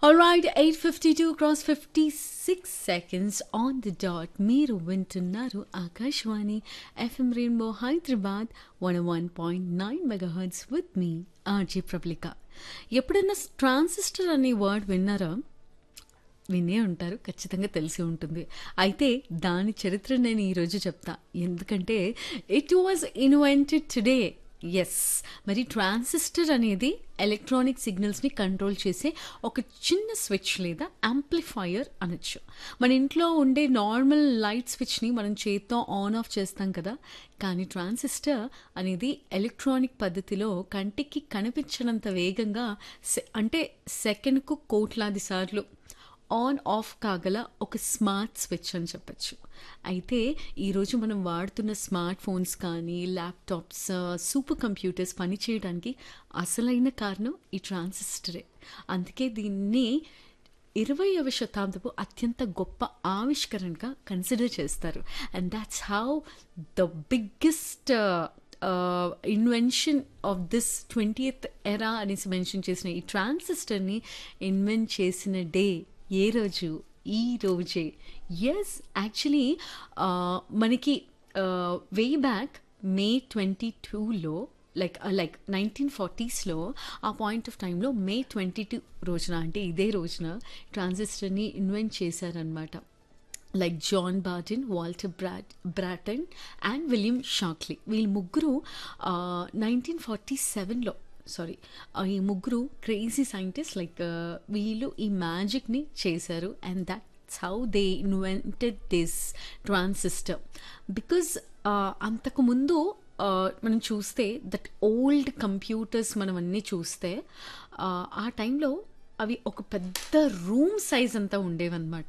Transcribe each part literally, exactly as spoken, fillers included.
Alright, eight fifty-two cross fifty-six seconds on the dot. మీరు వింటున్నారు Akashvani FM rainbow Hyderabad one one point nine మెగాహర్ట్జ్ with me RJ Prabalika. ఎప్పుడైనా transistor అనే word విన్నారా? వినే ఉంటారు, ఖచ్చితంగా తెలిసి ఉంటుంది. అయితే దాని చరిత్ర నేను ఈరోజు చెప్తా, ఎందుకంటే it was invented today. Yes, మరి ట్రాన్సిస్టర్ అనేది ఎలక్ట్రానిక్ సిగ్నల్స్ని కంట్రోల్ చేసే ఒక చిన్న స్విచ్ లేదా యాంప్లిఫైయర్ అనొచ్చు. మన ఇంట్లో ఉండే నార్మల్ లైట్ స్విచ్ని మనం చేత్తో ఆన్ ఆఫ్ చేస్తాం కదా, కానీ ట్రాన్సిస్టర్ అనేది ఎలక్ట్రానిక్ పద్ధతిలో కంటికి కనిపించనంత వేగంగా అంటే సెకండ్కు కోట్లాది సార్లు ఆన్ ఆఫ్ కాగల ఒక స్మార్ట్ స్విచ్ అని చెప్పచ్చు. అయితే ఈరోజు మనం వాడుతున్న స్మార్ట్ ఫోన్స్ కానీ ల్యాప్టాప్స్, సూపర్ కంప్యూటర్స్ పనిచేయడానికి అసలైన కారణం ఈ ట్రాన్సిస్టరే. అందుకే దీన్ని ఇరవైవ శతాబ్దపు అత్యంత గొప్ప ఆవిష్కరణగా కన్సిడర్ చేస్తారు. And that's how the biggest invention of this twentieth ఎరా అనేసి మెన్షన్ చేసిన ఈ ట్రాన్సిస్టర్ని ఇన్వెంట్ చేసిన డే ఏ రోజు? ఈ రోజే. ఎస్, యాక్చువల్లీ మనకి వే బ్యాక్ మే ట్వంటీ టూలో లైక్ లైక్ నైన్టీన్ ఫార్టీస్లో ఆ పాయింట్ ఆఫ్ టైంలో మే ట్వంటీ టూ రోజున, అంటే ఇదే రోజున ట్రాన్సిస్టర్ని ఇన్వెంట్ చేశారనమాట. Like John Barton, Walter brought బ్రాటన్ and William Shockley. వీళ్ళు ముగ్గురు నైన్టీన్ ఫార్టీ సెవెన్లో సారీ ఈ ముగ్గురు క్రేజీ సైంటిస్ట్, లైక్ వీళ్ళు ఈ మ్యాజిక్ని చేశారు. And that's how they invented this transistor. Because అంతకుముందు మనం చూస్తే దట్ ఓల్డ్ కంప్యూటర్స్ మనం అన్నీ చూస్తే ఆ టైంలో అవి ఒక పెద్ద రూమ్ సైజ్ అంతా ఉండేవన్నమాట.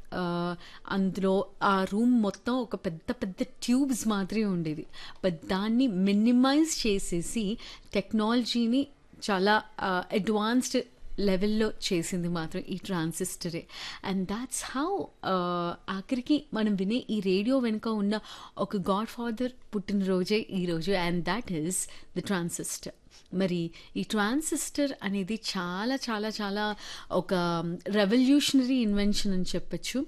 అందులో ఆ రూమ్ మొత్తం ఒక పెద్ద పెద్ద ట్యూబ్స్ మాదిరి ఉండేది. బట్ దాన్ని మినిమైజ్ చేసేసి టెక్నాలజీని చాలా అడ్వాన్స్డ్ లెవెల్లో చేసింది మాత్రం ఈ ట్రాన్సిస్టరే. అండ్ దాట్స్ హౌ ఆఖరికి మనం వినే ఈ రేడియో వెనుక ఉన్న ఒక గాడ్ ఫాదర్ పుట్టినరోజే ఈరోజు. And that is the transistor. మరి ఈ ట్రాన్సిస్టర్ అనేది చాలా చాలా చాలా ఒక రెవల్యూషనరీ ఇన్వెన్షన్ అని చెప్పచ్చు.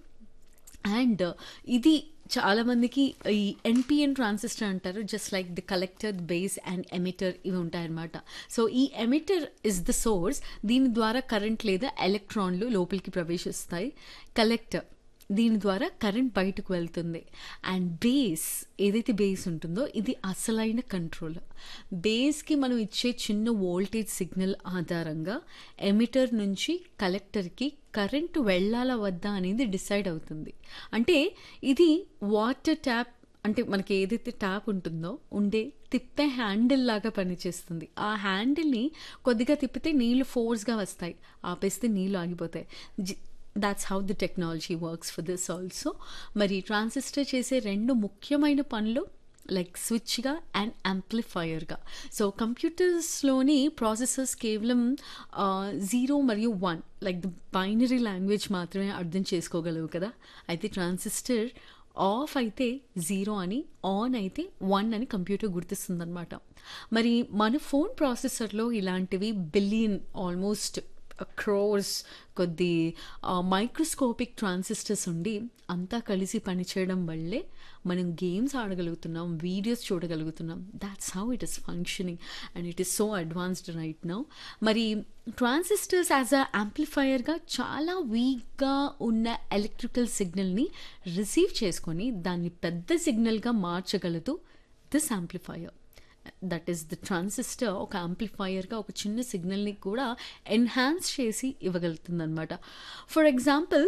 అండ్ ఇది చాలామందికి ఈ ఎన్పిఎన్ ట్రాన్సిస్టర్ అంటారు, just like the collector, base and emitter ఇవి ఉంటాయన్నమాట. సో ఈ ఎమిటర్ ఇస్ ద సోర్స్, దీని ద్వారా కరెంట్ లేదా ఎలక్ట్రాన్లు లోపలికి ప్రవేశిస్తాయి. కలెక్టర్, దీని ద్వారా కరెంట్ బయటకు వెళ్తుంది. అండ్ బేస్, ఏదైతే బేస్ ఉంటుందో ఇది అసలైన కంట్రోల్. బేస్కి మనం ఇచ్చే చిన్న వోల్టేజ్ సిగ్నల్ ఆధారంగా ఎమిటర్ నుంచి కలెక్టర్కి కరెంటు వెళ్ళాలా వద్దా అనేది డిసైడ్ అవుతుంది. అంటే ఇది వాటర్ ట్యాప్, అంటే మనకి ఏదైతే ట్యాప్ ఉంటుందో ఉండే తిప్పే హ్యాండిల్ లాగా పనిచేస్తుంది. ఆ హ్యాండిల్ని కొద్దిగా తిప్పితే నీళ్ళు ఫోర్స్గా వస్తాయి, ఆపేస్తే నీళ్ళు ఆగిపోతాయి. That's how the technology works for this also. మరి ట్రాన్సిస్టర్ చేసే రెండు ముఖ్యమైన పనులు లైక్ స్విచ్గా అండ్ యాంప్లిఫైయర్గా. సో కంప్యూటర్స్లోని ప్రాసెసర్స్ కేవలం జీరో మరియు one like the binary language మాత్రమే అర్థం చేసుకోగలవు కదా. అయితే ట్రాన్సిస్టర్ ఆఫ్ అయితే జీరో అని, ఆన్ అయితే వన్ అని కంప్యూటర్ గుర్తిస్తుంది అనమాట. మరి మన ఫోన్ ప్రాసెసర్లో ఇలాంటివి బిలియన్, ఆల్మోస్ట్ క్రోర్స్ కొద్ది మైక్రోస్కోపిక్ ట్రాన్సిస్టర్స్ ఉండి అంతా కలిసి పనిచేయడం వల్లే మనం గేమ్స్ ఆడగలుగుతున్నాం, వీడియోస్ చూడగలుగుతున్నాం. That's how it is functioning and it is so advanced right now. మరి ట్రాన్సిస్టర్స్ యాజ్ అ యాంప్లిఫైయర్గా చాలా వీక్గా ఉన్న ఎలక్ట్రికల్ సిగ్నల్ని రిసీవ్ చేసుకొని దాన్ని పెద్ద సిగ్నల్గా మార్చగలదు this amplifier. That is the transistor. ఒక యాంప్లిఫైయర్గా ఒక చిన్న సిగ్నల్ని కూడా ఎన్హాన్స్ చేసి ఇవ్వగలుగుతుంది అనమాట. ఫర్ ఎగ్జాంపుల్,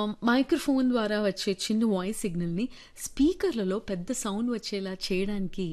మైక్రోఫోన్ ద్వారా వచ్చే చిన్న వాయిస్ సిగ్నల్ని స్పీకర్లలో పెద్ద సౌండ్ వచ్చేలా చేయడానికి